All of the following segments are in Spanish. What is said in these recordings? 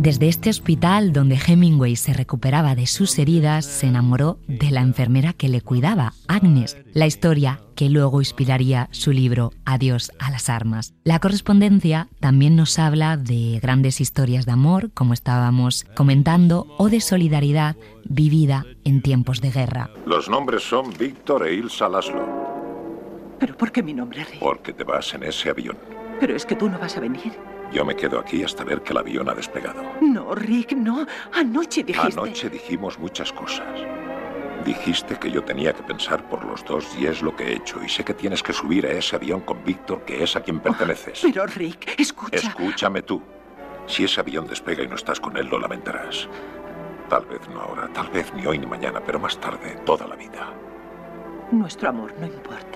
Desde este hospital donde Hemingway se recuperaba de sus heridas, se enamoró de la enfermera que le cuidaba, Agnes, la historia que luego inspiraría su libro Adiós a las armas. La correspondencia también nos habla de grandes historias de amor, como estábamos comentando, o de solidaridad vivida en tiempos de guerra. Los nombres son Víctor e Ilsa Laszlo. ¿Pero por qué mi nombre, Rick? Porque te vas en ese avión. Pero es que tú no vas a venir. Yo me quedo aquí hasta ver que el avión ha despegado. No, Rick, no. Anoche dijiste... Anoche dijimos muchas cosas. Dijiste que yo tenía que pensar por los dos y es lo que he hecho. Y sé que tienes que subir a ese avión con Víctor, que es a quien perteneces. Pero, Rick, escucha... Escúchame tú. Si ese avión despega y no estás con él, lo lamentarás. Tal vez no ahora, tal vez ni hoy ni mañana, pero más tarde, toda la vida. Nuestro amor no importa.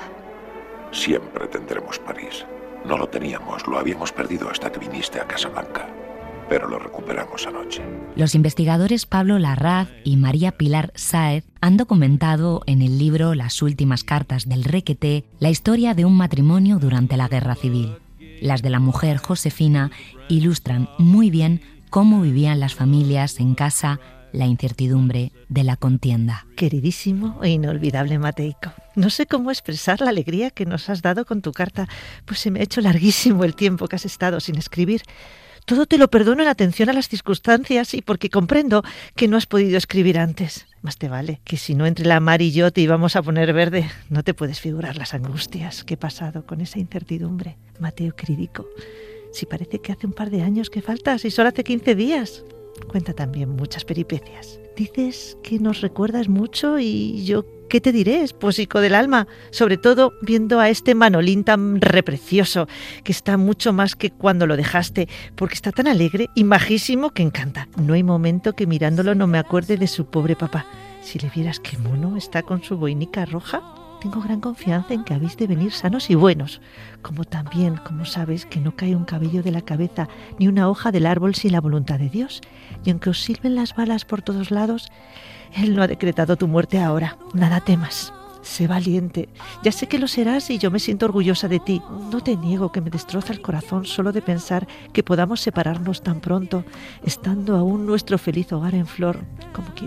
Siempre tendremos París. No lo teníamos, lo habíamos perdido hasta que viniste a Casablanca. Pero lo recuperamos anoche. Los investigadores Pablo Larraz y María Pilar Sáez han documentado en el libro Las últimas cartas del Requeté la historia de un matrimonio durante la Guerra Civil. Las de la mujer Josefina ilustran muy bien cómo vivían las familias en casa la incertidumbre de la contienda. Queridísimo e inolvidable Mateico, no sé cómo expresar la alegría que nos has dado con tu carta, pues se me ha hecho larguísimo el tiempo que has estado sin escribir. Todo te lo perdono en atención a las circunstancias y porque comprendo que no has podido escribir antes. Más te vale que si no entre la mar y yo te íbamos a poner verde. No te puedes figurar las angustias que he pasado con esa incertidumbre. Mateo queridico, si parece que hace un par de años que faltas y solo hace 15 días. Cuenta también muchas peripecias. Dices que nos recuerdas mucho y yo, ¿qué te diré, esposico del alma? Sobre todo viendo a este Manolín tan reprecioso, que está mucho más que cuando lo dejaste, porque está tan alegre y majísimo que encanta. No hay momento que mirándolo no me acuerde de su pobre papá. Si le vieras qué mono está con su boinica roja. Tengo gran confianza en que habéis de venir sanos y buenos, como también, como sabes, que no cae un cabello de la cabeza ni una hoja del árbol sin la voluntad de Dios. Y aunque os silben las balas por todos lados, Él no ha decretado tu muerte ahora. Nada temas. Sé valiente. Ya sé que lo serás y yo me siento orgullosa de ti. No te niego que me destroza el corazón solo de pensar que podamos separarnos tan pronto, estando aún nuestro feliz hogar en flor. Como que